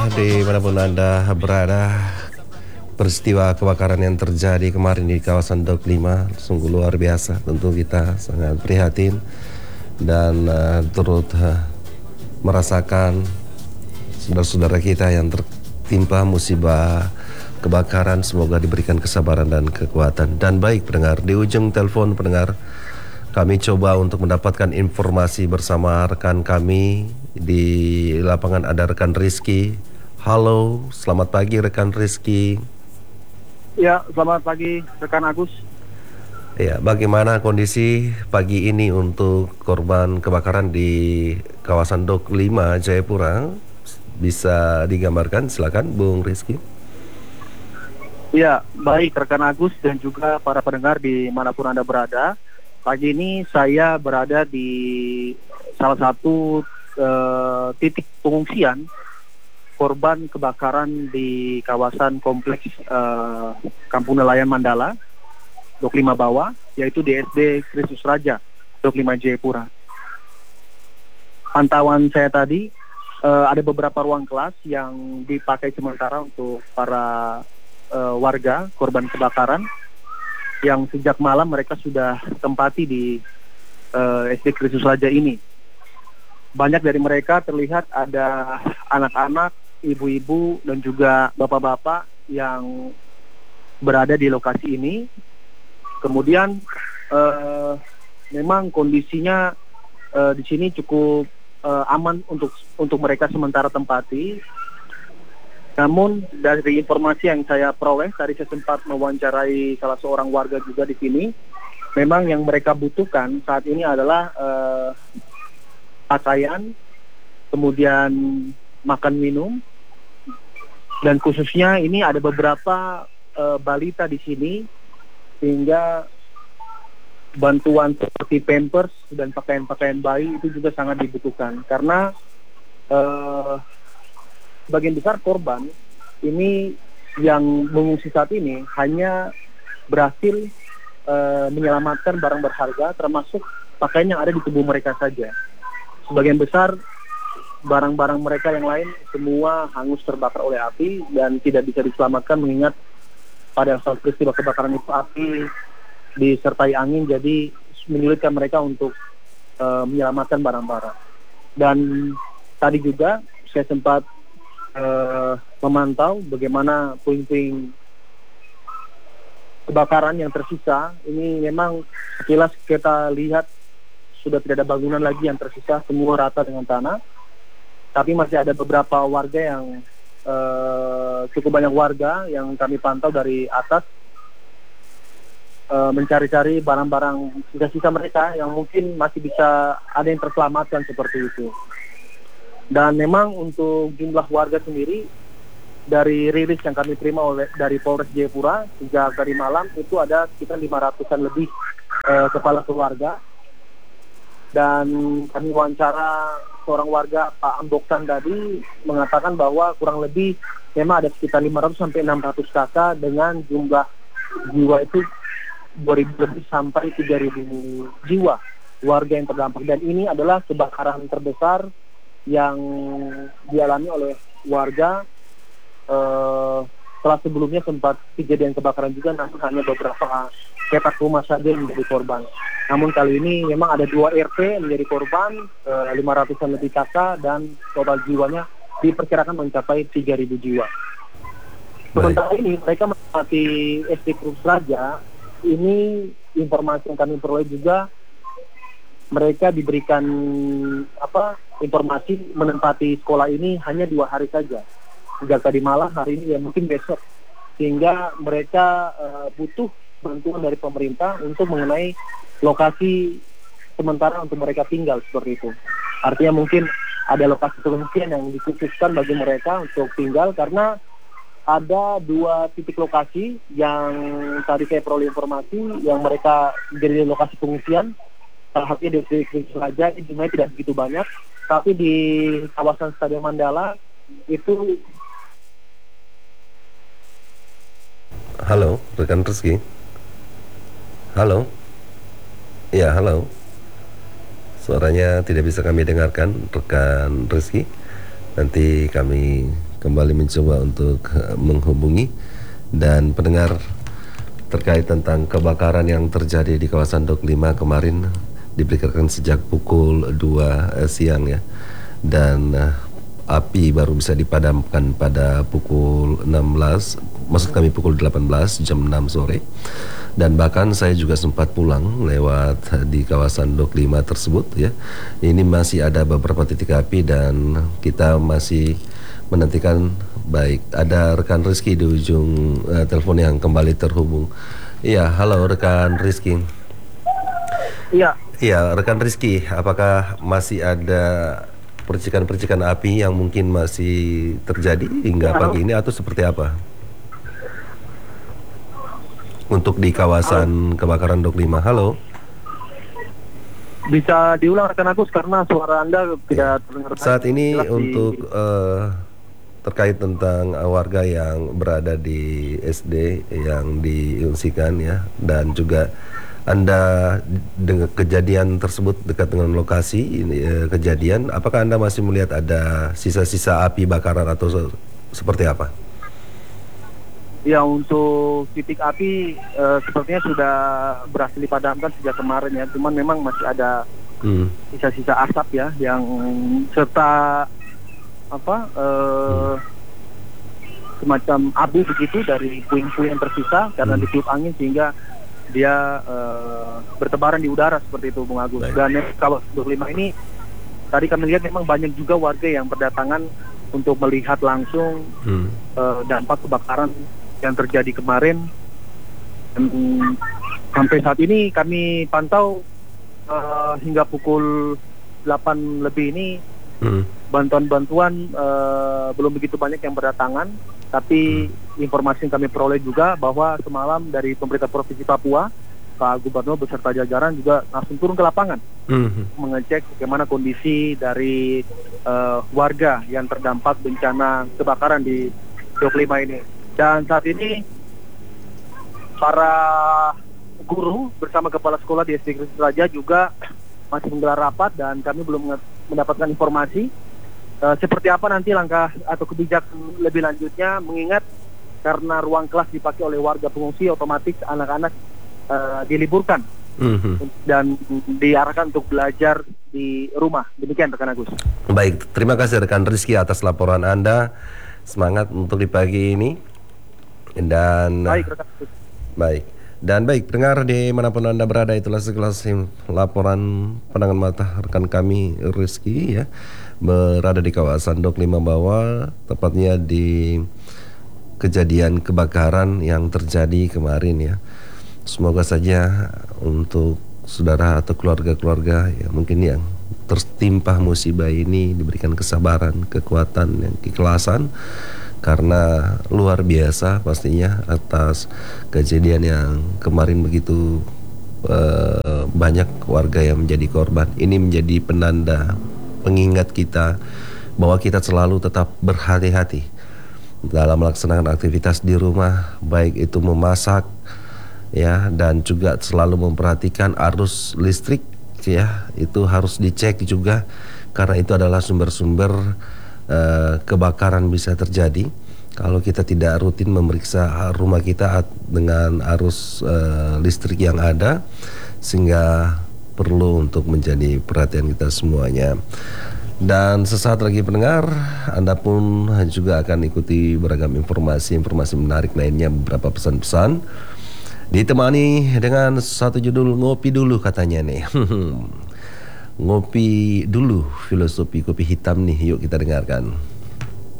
Dimanapun Anda berada, peristiwa kebakaran yang terjadi kemarin di kawasan Dok 5 sungguh luar biasa. Tentu kita sangat prihatin dan turut merasakan saudara-saudara kita yang tertimpa musibah kebakaran. Semoga diberikan kesabaran dan kekuatan. Dan baik pendengar, di ujung telepon pendengar, kami coba untuk mendapatkan informasi bersama rekan kami di lapangan. Ada rekan Rizky. Halo, selamat pagi rekan Rizky. Ya, selamat pagi rekan Agus. Ya, bagaimana kondisi pagi ini untuk korban kebakaran di kawasan Dok 5 Jayapura? Bisa digambarkan, silakan Bung Rizky. Ya, baik rekan Agus dan juga para pendengar dimanapun Anda berada. Pagi ini saya berada di salah satu titik pengungsian korban kebakaran di kawasan kompleks Kampung Nelayan Mandala, Dok 5 Bawah, yaitu di SD Kristus Raja, Dok 5 Jayapura. Pantauan saya tadi, ada beberapa ruang kelas yang dipakai sementara untuk para warga korban kebakaran, yang sejak malam mereka sudah tempati di SD Kristus Raja ini. Banyak dari mereka terlihat ada anak-anak, ibu-ibu, dan juga bapak-bapak yang berada di lokasi ini. Kemudian memang kondisinya di sini cukup aman untuk mereka sementara tempati. Namun dari informasi yang saya peroleh, tadi saya sempat mewawancarai salah seorang warga juga di sini. Memang yang mereka butuhkan saat ini adalah pakaian, kemudian makan minum, dan khususnya ini ada beberapa balita di sini, sehingga bantuan seperti pampers dan pakaian-pakaian bayi itu juga sangat dibutuhkan, karena sebagian besar korban ini yang mengungsi saat ini hanya berhasil menyelamatkan barang berharga, termasuk pakaian yang ada di tubuh mereka saja. Sebagian besar barang-barang mereka yang lain semua hangus terbakar oleh api dan tidak bisa diselamatkan, mengingat pada saat peristiwa kebakaran itu api disertai angin, jadi menyulitkan mereka untuk menyelamatkan barang-barang. Dan tadi juga saya sempat memantau bagaimana puing-puing kebakaran yang tersisa. Ini memang sekilas kita lihat sudah tidak ada bangunan lagi yang tersisa, semua rata dengan tanah. Tapi masih ada beberapa warga yang cukup banyak warga yang kami pantau dari atas mencari-cari barang-barang sisa-sisa mereka yang mungkin masih bisa ada yang terselamatkan seperti itu. Dan memang untuk jumlah warga sendiri, dari rilis yang kami terima dari Polres Jayapura sejak dari malam itu ada sekitar 500-an lebih kepala keluarga. Dan kami wawancara seorang warga, Pak Amboksan tadi, mengatakan bahwa kurang lebih memang ada sekitar 500 sampai 600 kakak dengan jumlah jiwa itu 2.000 lebih sampai 3.000 jiwa warga yang terdampak. Dan ini adalah kebakaran terbesar yang dialami oleh warga. Setelah sebelumnya sempat kejadian kebakaran juga, namun hanya beberapa petak rumah saja yang menjadi korban. Namun kali ini memang ada 2 RT menjadi korban, 500-an lebih kakak, dan total jiwanya diperkirakan mencapai 3.000 jiwa. Sementara ini mereka menempati SD Kristus Raja. Ini informasi yang kami peroleh juga, mereka diberikan informasi menempati sekolah ini hanya 2 hari saja. Sejak tadi malam, hari ini, ya mungkin besok. Sehingga mereka butuh bantuan dari pemerintah untuk mengenai lokasi sementara untuk mereka tinggal, seperti itu. Artinya mungkin ada lokasi pengungsian yang dikhususkan bagi mereka untuk tinggal, karena ada 2 titik lokasi yang tadi saya peroleh informasi yang mereka menjadi lokasi pengungsian. Salah satunya di Kristus Raja, jumlahnya tidak begitu banyak, tapi di kawasan Stadion Mandala itu. Halo, rekan Rizky. Halo. Ya, halo. Suaranya tidak bisa kami dengarkan, rekan Rizky. Nanti kami kembali mencoba untuk menghubungi dan pendengar terkait tentang kebakaran yang terjadi di kawasan Dok 5 kemarin diberitakan sejak pukul 2 siang ya. Dan api baru bisa dipadamkan pada pukul 16, maksud kami pukul 18 jam 6 sore. Dan bahkan saya juga sempat pulang lewat di kawasan Dok 5 tersebut ya. Ini masih ada beberapa titik api dan kita masih menantikan. Baik, ada rekan Rizky di ujung telepon yang kembali terhubung. Iya, halo rekan Rizky. Iya. Iya, rekan Rizky, apakah masih ada percikan-percikan api yang mungkin masih terjadi hingga pagi ini atau seperti apa? Untuk di kawasan kebakaran Dok 5, halo. Bisa diulang rekan Agus karena suara Anda tidak terdengar. Saat ini untuk terkait tentang warga yang berada di SD yang diungsikan ya, dan juga Anda dengan kejadian tersebut dekat dengan lokasi ini, kejadian, apakah Anda masih melihat ada sisa-sisa api bakaran atau seperti apa? Ya, untuk titik api sepertinya sudah berhasil dipadamkan sejak kemarin ya, cuman memang masih ada sisa-sisa asap ya yang serta semacam abu begitu dari puing-puing yang tersisa karena ditiup angin sehingga dia bertebaran di udara seperti itu, Bung Agus. Dan kalau Dok 5 ini tadi kami lihat memang banyak juga warga yang berdatangan untuk melihat langsung dampak kebakaran yang terjadi kemarin. Sampai saat ini kami pantau hingga pukul 8 lebih ini bantuan-bantuan belum begitu banyak yang berdatangan, tapi informasi yang kami peroleh juga bahwa semalam dari pemerintah Provinsi Papua, Pak Gubernur beserta jajaran juga langsung turun ke lapangan mengecek bagaimana kondisi dari warga yang terdampak bencana kebakaran di Dok 5 ini. Dan saat ini para guru bersama kepala sekolah di SD Kristus Raja juga masih menggelar rapat dan kami belum mendapatkan informasi seperti apa nanti langkah atau kebijakan lebih lanjutnya, mengingat karena ruang kelas dipakai oleh warga pengungsi, otomatis anak-anak diliburkan dan diarahkan untuk belajar di rumah. Demikian rekan Agus. Baik, terima kasih rekan Rizky atas laporan Anda. Semangat untuk di pagi ini. Dan baik rekan Agus. Baik. Dan baik, pendengar dimanapun Anda berada, itulah sekelas laporan pandangan mata rekan kami Rizky ya, berada di kawasan Dok 5 bawah, tepatnya di kejadian kebakaran yang terjadi kemarin ya. Semoga saja untuk saudara atau keluarga-keluarga ya mungkin yang tertimpa musibah ini diberikan kesabaran, kekuatan, dan keikhlasan, karena luar biasa pastinya atas kejadian yang kemarin begitu banyak warga yang menjadi korban. Ini menjadi penanda pengingat kita bahwa kita selalu tetap berhati-hati dalam melaksanakan aktivitas di rumah, baik itu memasak ya, dan juga selalu memperhatikan arus listrik ya, itu harus dicek juga karena itu adalah sumber-sumber kebakaran bisa terjadi kalau kita tidak rutin memeriksa rumah kita dengan arus listrik yang ada, sehingga perlu untuk menjadi perhatian kita semuanya. Dan sesaat lagi pendengar, Anda pun juga akan ikuti beragam informasi menarik lainnya, beberapa pesan-pesan ditemani dengan satu judul ngopi dulu katanya nih. Ngopi dulu, filosofi kopi hitam nih, yuk kita dengarkan.